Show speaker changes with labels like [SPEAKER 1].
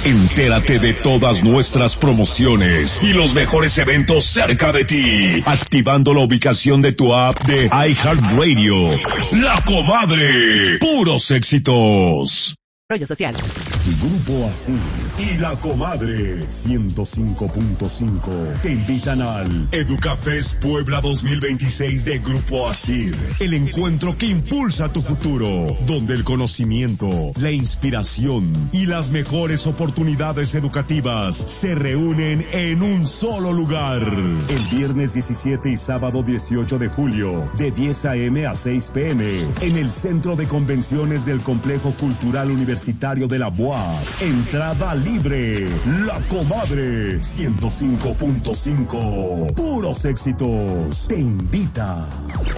[SPEAKER 1] Entérate de todas nuestras promociones y los mejores eventos cerca de ti, activando la ubicación de tu app de iHeartRadio. La Comadre, puros éxitos.
[SPEAKER 2] Rollo social.
[SPEAKER 1] Grupo Asir y La Comadre 105.5 te invitan al Educafest Puebla 2026 de Grupo Asir, el encuentro que impulsa tu futuro, donde el conocimiento, la inspiración y las mejores oportunidades educativas se reúnen en un solo lugar. El viernes 17 y sábado 18 de julio, de 10 a.m. a 6 p.m. en el Centro de Convenciones del Complejo Cultural Universitario de la UAP. Entrada libre. La Comadre 105.5. Puros éxitos. Te invita.